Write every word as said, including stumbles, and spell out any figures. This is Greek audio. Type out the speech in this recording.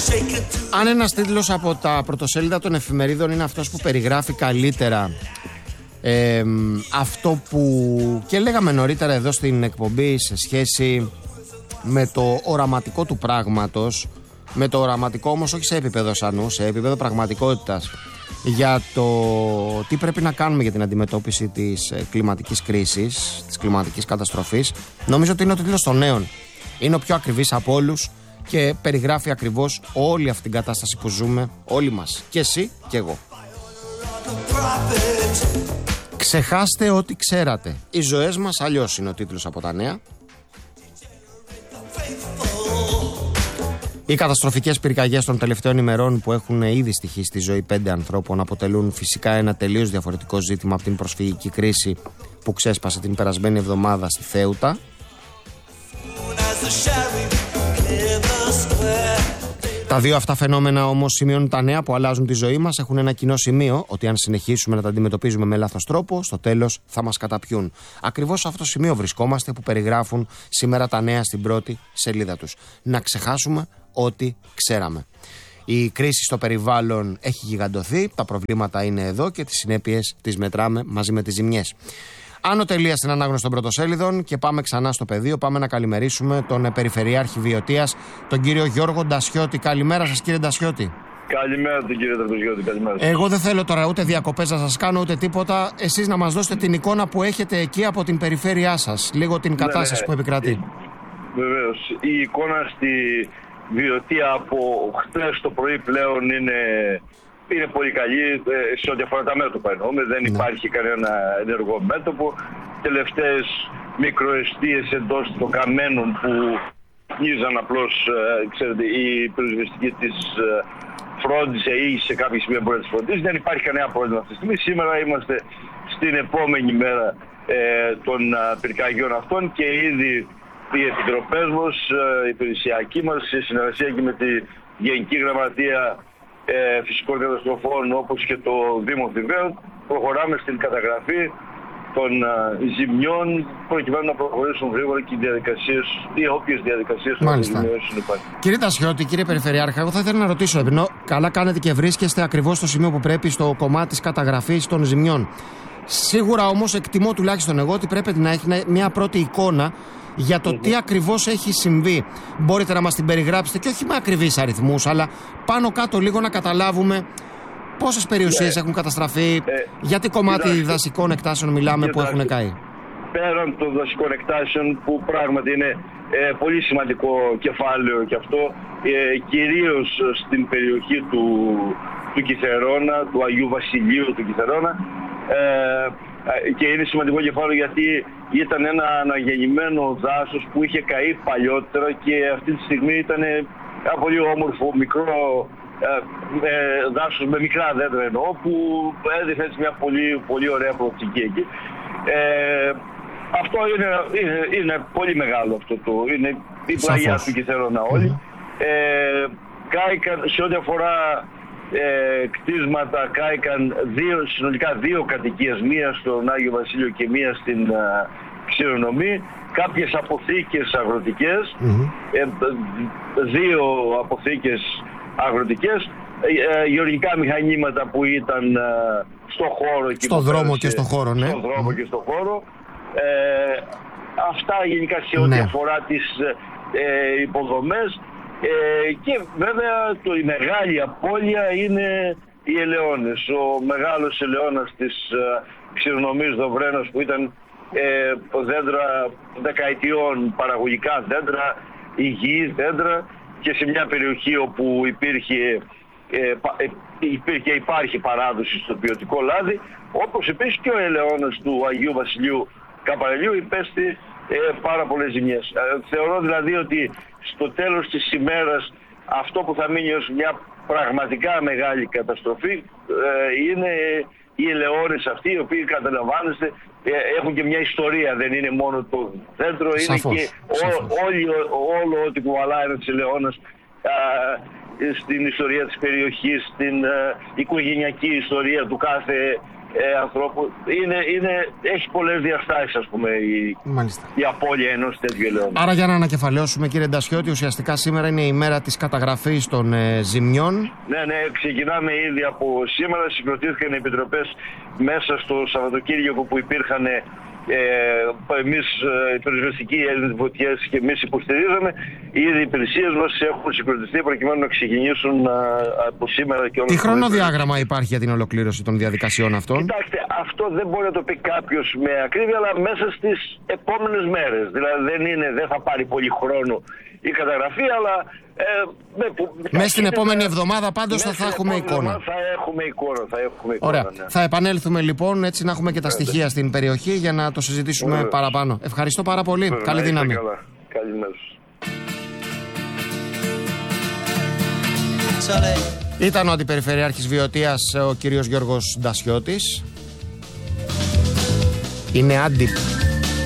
Αν ένας τίτλος από τα πρωτοσέλιδα των εφημερίδων είναι αυτός που περιγράφει καλύτερα ε, αυτό που και λέγαμε νωρίτερα εδώ στην εκπομπή σε σχέση με το οραματικό του πράγματος, με το οραματικό όμως όχι σε επίπεδο σανού, σε επίπεδο πραγματικότητας, για το τι πρέπει να κάνουμε για την αντιμετώπιση της κλιματικής κρίσης, της κλιματικής καταστροφής, νομίζω ότι είναι ο τίτλος των νέων. Είναι ο πιο ακριβής από όλους και περιγράφει ακριβώς όλη αυτή την κατάσταση που ζούμε όλοι μας, και εσύ και εγώ. Ξεχάστε ό,τι ξέρατε. Οι ζωές μας αλλιώς είναι ο τίτλος από τα νέα. Οι καταστροφικές πυρκαγιές των τελευταίων ημερών που έχουν ήδη στοιχήσει στη ζωή πέντε ανθρώπων αποτελούν φυσικά ένα τελείως διαφορετικό ζήτημα από την προσφυγική κρίση που ξέσπασε την περασμένη εβδομάδα στη Θέουτα. Τα δύο αυτά φαινόμενα όμως σημειώνουν τα νέα που αλλάζουν τη ζωή μας. Έχουν ένα κοινό σημείο, ότι αν συνεχίσουμε να τα αντιμετωπίζουμε με λάθος τρόπο, στο τέλος θα μας καταπιούν. Ακριβώς σε αυτό το σημείο βρισκόμαστε που περιγράφουν σήμερα τα νέα στην πρώτη σελίδα τους. Να ξεχάσουμε ό,τι ξέραμε. Η κρίση στο περιβάλλον έχει γιγαντωθεί, τα προβλήματα είναι εδώ και τις συνέπειες τις μετράμε μαζί με τις ζημιές. Άνω τελεία στην ανάγνωση των πρωτοσέλιδων και πάμε ξανά στο πεδίο. Πάμε να καλημερίσουμε τον Περιφερειάρχη Βιωτίας, τον κύριο Γιώργο Ντασιώτη. Καλημέρα σας, κύριε Ντασιώτη. Καλημέρα την κύριε Τραπεζιώτη, καλημέρα. Εγώ δεν θέλω τώρα ούτε διακοπές να σας κάνω ούτε τίποτα. Εσείς να μας δώσετε την εικόνα που έχετε εκεί από την περιφέρειά σας, λίγο την κατάσταση ναι, ναι. που επικρατεί. Βεβαίως. Η εικόνα στη Βιωτία από χθες το πρωί πλέον είναι... είναι πολύ καλή σε ό,τι αφορά τα μέτωπα εννοούμε, δεν υπάρχει ναι. κανένα ενεργό μέτωπο. Τελευταίες μικροεστίες εντός των καμένων που νίζαν απλώς, ξέρετε, η πυροσβεστική της φρόντισε ή σε κάποια σημεία μπορεί να της φροντίσει. Δεν υπάρχει κανένα πρόβλημα αυτή τη στιγμή. Σήμερα είμαστε στην επόμενη μέρα ε, των πυρκαγιών αυτών και ήδη οι επιτροπές μας, η υπηρεσιακή μας, σε συνεργασία και με τη Γενική Γραμματεία Ε, φυσικών καταστροφών όπως και το Δήμο Θηβαίων, προχωράμε στην καταγραφή των α, ζημιών προκειμένου να προχωρήσουν γρήγορα και οι διαδικασίες, οι όποιες διαδικασίες των ζημιώσεων υπάρχουν. Κύριε Ντασιώτη, κύριε Περιφερειάρχα, εγώ θα ήθελα να ρωτήσω, ενώ καλά κάνετε και βρίσκεστε ακριβώς στο σημείο που πρέπει, στο κομμάτι της καταγραφής των ζημιών. Σίγουρα όμως εκτιμώ τουλάχιστον εγώ ότι πρέπει να έχει μια πρώτη εικόνα για το mm-hmm. τι ακριβώς έχει συμβεί. Μπορείτε να μας την περιγράψετε και όχι με ακριβείς αριθμούς, αλλά πάνω κάτω λίγο να καταλάβουμε πόσες περιουσίες yeah. έχουν καταστραφεί, ε, για τι κομμάτι yeah. δασικών εκτάσεων μιλάμε yeah. που έχουν καεί. Πέραν των δασικών εκτάσεων που πράγματι είναι ε, πολύ σημαντικό κεφάλαιο και αυτό, ε, κυρίως στην περιοχή του, του Κιθερώνα, του Αγίου Βασιλείου του Κιθερώνα, ε, και είναι σημαντικό κεφάλαιο γιατί ήταν ένα αναγεννημένο δάσος που είχε καεί παλιότερα και αυτή τη στιγμή ήταν ένα πολύ όμορφο μικρό ε, ε, δάσος με μικρά δέντρα εννοώ, που έδειχνε έτσι μια πολύ, πολύ ωραία προοπτική εκεί. Ε, αυτό είναι, είναι, είναι πολύ μεγάλο αυτό το, είναι η πλαγιά του Κιθερώνα όλη. Mm-hmm. Ε, κάηκαν σε ό,τι αφορά Ε, κτίσματα, κάηκαν δύο, συνολικά δύο κατοικίες, μία στον Άγιο Βασίλειο και μία στην α, Ξηρονομή, κάποιες αποθήκες αγροτικές, mm-hmm. ε, δύο αποθήκες αγροτικές, ε, ε, γεωργικά μηχανήματα που ήταν α, στο χώρο και στο δρόμο και στο χώρο, ναι. Στο δρόμο mm-hmm. και στο χώρο. Ε, αυτά γενικά σε ό,τι ναι. αφορά τις ε, υποδομές. Ε, και βέβαια το, η μεγάλη απώλεια είναι οι ελαιώνες. Ο μεγάλος ελαιώνας της ε, Ξηρονομής Δοβρένος που ήταν ε, δέντρα δεκαετιών, παραγωγικά δέντρα, υγιή δέντρα και σε μια περιοχή όπου υπήρχε, ε, ε, υπήρχε υπάρχει παράδοση στο ποιοτικό λάδι, όπως επίσης και ο ελαιώνας του Αγίου Βασιλείου Καπαρελίου υπέστη ε, πάρα πολλές ζημιές. Ε, θεωρώ δηλαδή ότι στο τέλος της ημέρας αυτό που θα μείνει ως μια πραγματικά μεγάλη καταστροφή ε, είναι οι ελαιώνες αυτοί, οι οποίοι καταλαμβάνεστε ε, έχουν και μια ιστορία, δεν είναι μόνο το δέντρο, είναι σαφώς, και ό, όλη, όλο ό,τι κουβαλάει ένας ελαιώνας στην ιστορία της περιοχής, στην ε, οικογενειακή ιστορία του κάθε ε, ανθρώπου. Είναι, είναι, έχει πολλές διαστάσεις, ας πούμε, η, η απώλεια ενός τέτοιου ελαιόντος. Άρα, για να ανακεφαλαιώσουμε, κύριε Ντασιώτη, ουσιαστικά σήμερα είναι η μέρα της καταγραφής των ε, ζημιών. Ναι, ναι, ξεκινάμε ήδη από σήμερα. Συγκροτήθηκαν οι επιτροπές μέσα στο Σαββατοκύριακο που υπήρχαν. Ε, εμείς οι πυροσβεστικοί φωτιές και εμείς υποστηρίζαμε. Ήδη οι υπηρεσίες μας έχουν συγκροτηθεί προκειμένου να ξεκινήσουν α, από σήμερα και όλα. Τι χρονοδιάγραμμα υπάρχει για την ολοκλήρωση των διαδικασιών αυτών? Κοιτάξτε, αυτό δεν μπορεί να το πει κάποιος με ακρίβεια, αλλά μέσα στις επόμενες μέρες. Δηλαδή δεν, είναι, δεν θα πάρει πολύ χρόνο η καταγραφή, αλλά ε, με, μέσα στην επόμενη εβδομάδα πάντως θα, θα έχουμε εικόνα. Θα έχουμε εικόνα, θα έχουμε εικόνα. Ωραία. Ναι. Θα επανέλθουμε λοιπόν, έτσι να έχουμε και τα Ωραία. στοιχεία στην περιοχή για να το συζητήσουμε Ωραία. παραπάνω. Ευχαριστώ πάρα πολύ. Ωραία. Καλή δύναμη. Καλημέρα. Ήταν ο Αντιπεριφερειάρχης Βιωτίας, ο κύριος Γιώργος Ντασιώτης. Είναι άντι